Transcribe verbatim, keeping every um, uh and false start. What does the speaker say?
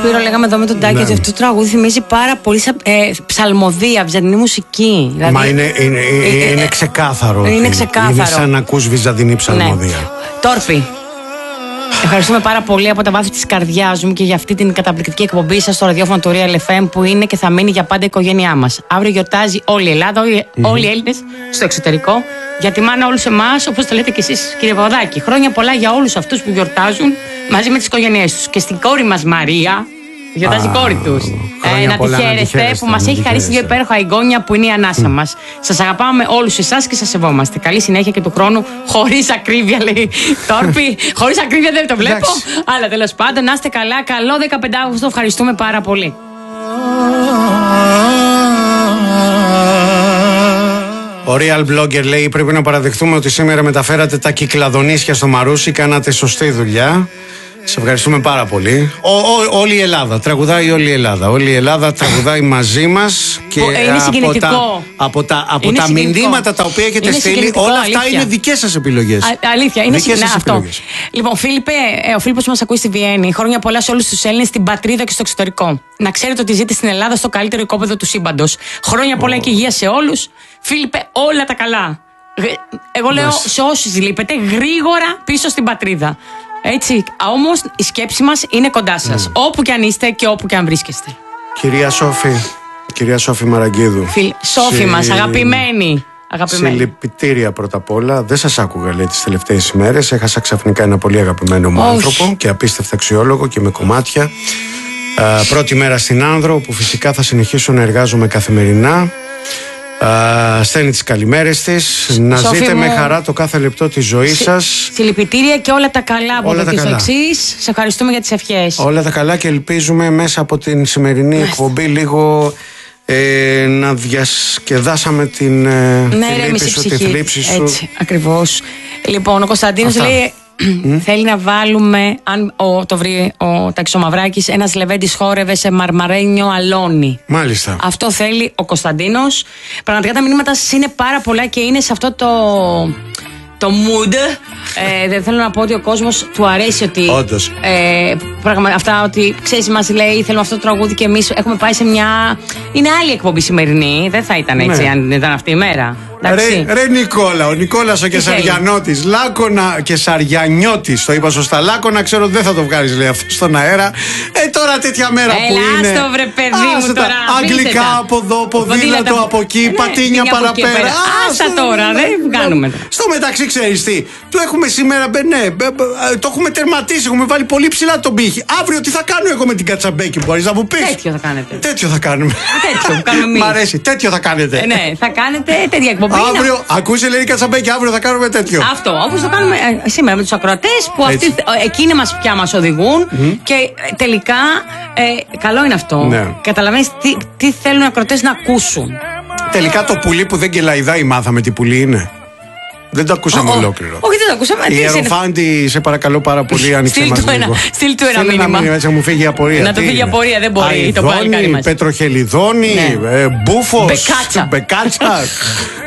Σπύρο, λέγαμε εδώ με τον Τάκη ναι. ότι αυτό το τραγούδι θυμίζει πάρα πολύ ε, ψαλμοδία, βυζαντινή μουσική. Δηλαδή, μα είναι, είναι, είναι, ε, είναι ξεκάθαρο. Είναι ξεκάθαρο. Είναι σαν να ακούς βυζαντινή ψαλμοδία. Ναι. Τόρπι. Ευχαριστούμε πάρα πολύ από τα βάθη της καρδιάς μου και για αυτή την καταπληκτική εκπομπή σας στο ραδιόφωνο του Real εφ εμ που είναι και θα μείνει για πάντα η οικογένειά μας. Αύριο γιορτάζει όλη η Ελλάδα, όλοι, mm-hmm. όλοι οι Έλληνες στο εξωτερικό. Για τη μάνα όλους εμάς, όπως το λέτε και εσείς, κύριε Παπαδάκη. Χρόνια πολλά για όλους αυτούς που γιορτάζουν μαζί με τις οικογένειές τους. Και στην κόρη μας Μαρία, γιορτάζει η κόρη τους. Ε, να τη χαίρεστε που μας έχει χαρίσει δύο υπέροχα εγγόνια που είναι η ανάσα mm. μας. Σας αγαπάμε όλους εσάς και σας σεβόμαστε. Καλή συνέχεια και του χρόνου, χωρίς ακρίβεια, λέει Τόρπι. Χωρίς ακρίβεια δεν το βλέπω. Αλλά τέλος πάντων, να είστε καλά. Καλό δεκαπέντε Αυγούστου, ευχαριστούμε πάρα πολύ. Ο Real Blogger λέει: πρέπει να παραδεχτούμε ότι σήμερα μεταφέρατε τα κυκλαδονίσια στο Μαρούσι. Κάνατε σωστή δουλειά. Σε ευχαριστούμε πάρα πολύ. Ο, ο, όλη η Ελλάδα, τραγουδάει όλη η Ελλάδα. Όλη η Ελλάδα τραγουδάει μαζί μας. Και είναι συγκινητικό. Από τα, από τα, από τα μηνύματα τα οποία έχετε είναι στείλει, όλα αυτά αλήθεια. Είναι δικές σας επιλογές. Α, αλήθεια, είναι συγκινητικό αυτό. Λοιπόν, Φίλιππε, ε, ο Φίλιππος μας ακούει στη Βιέννη. Χρόνια πολλά σε όλους τους Έλληνες στην πατρίδα και στο εξωτερικό. Να ξέρετε ότι ζείτε στην Ελλάδα στο καλύτερο οικόπεδο του σύμπαντος. Χρόνια πολλά oh. και υγεία σε όλους. Φίλιππε, όλα τα καλά. Εγώ λέω yes. σε όσους λείπετε, γρήγορα πίσω στην πατρίδα. Έτσι, όμως η σκέψη μας είναι κοντά σας. Mm. Όπου και αν είστε και όπου και αν βρίσκεστε. Κυρία Σόφη, κυρία Σόφη Μαραγκίδου. Φιλ, Σόφη Συ... μας, αγαπημένη. αγαπημένη. Συλληπιτήρια πρώτα απ' όλα. Δεν σας άκουγα, λέει, τις τελευταίες ημέρες. Έχασα ξαφνικά ένα πολύ αγαπημένο μου άνθρωπο και απίστευτα αξιόλογο και με κομμάτια. Α, πρώτη μέρα στην Άνδρο, που φυσικά θα συνεχίσω να εργάζομαι καθημερινά. Uh, στέλνει τις καλημέρες της. Να Σόφη ζείτε μου, με χαρά το κάθε λεπτό της ζωής σας. Συλληπιτήρια και όλα τα καλά από εδώ και στο εξής. Σε ευχαριστούμε για τις ευχές. Όλα τα καλά και ελπίζουμε μέσα από την σημερινή Μάλιστα. εκπομπή λίγο ε, να διασκεδάσαμε την, ε, ναι, τη λύπη σου, τη θλίψη σου. Έτσι, ακριβώς. Λοιπόν, ο Κωνσταντίνος λέει Mm. θέλει να βάλουμε, αν ο, το βρει ο Ταξομαυράκης, ένας Λεβέντης χόρευε σε μαρμαρένιο αλόνι. Μάλιστα. Αυτό θέλει ο Κωνσταντίνος. Πραγματικά τα μηνύματα σας είναι πάρα πολλά και είναι σε αυτό το, το mood. Ε, δεν θέλω να πω ότι ο κόσμος του αρέσει ότι. Όντως. Ε, πραγμα, αυτά ότι ξέρεις, μας λέει θέλουμε αυτό το τραγούδι και εμείς έχουμε πάει σε μια. Είναι άλλη εκπομπή σημερινή. Δεν θα ήταν έτσι, ναι, αν ήταν αυτή η μέρα. Ρε, ρε Νικόλα, ο Νικόλας ο Κεσαριανότης, Λάκωνα Κεσαριανιώτης, το είπα σωστά. Λάκωνα, ξέρω ότι δεν θα το βγάλεις, λέει, αυτό στον αέρα. Ε, τώρα τέτοια μέρα Έλα, που είναι. Άστο, βρε παιδί μου, τώρα. Αγγλικά από εδώ, ποδήλατο από εκεί, ναι, πατίνια παραπέρα. Άστα τώρα, δεν κάνουμε. Στο μεταξύ, ξέρεις τι, το έχουμε σήμερα, ναι, το έχουμε τερματίσει, έχουμε βάλει πολύ ψηλά τον πύχη. Αύριο τι θα κάνω εγώ με την Κατσαμπέκη, μπορείς να μου πεις? Τέτοιο θα κάνετε. Τέτοιο θα κάνουμε. Τέτοιο κάνουμε εμείς. Μ' αρέσει, τέτοιο θα κάνετε. Ναι, θα κάνετε τέτοια εκπομπή. Αύριο, ακούσε, λέει η Κατσαμπέκη, αύριο θα κάνουμε τέτοιο. Αυτό, όπως το κάνουμε ε, σήμερα με τους ακροατές που αυτοί, εκείνοι μας πια μας οδηγούν mm. και ε, τελικά ε, καλό είναι αυτό. Ναι. Καταλαβαίνεις τι, τι θέλουν οι ακροατές να ακούσουν. Τελικά το πουλί που δεν κελαϊδάει, μάθαμε τι πουλί είναι. Δεν το ακούσαμε oh, ολόκληρο. Όχι, δεν το ακούσαμε. Η Ιεροφάντη, σε παρακαλώ πάρα πολύ, άνοιξε μας λίγο. Στείλ του ένα μήνυμα. Ένα μήνυμα, έτσι μου φύγει η απορία. Να το φύγει η απορία, δεν μπορεί. Αηδόνη, Πετροχελιδόνη, ναι. Μπούφος, Μπεκάτσα. Μπεκάτσα.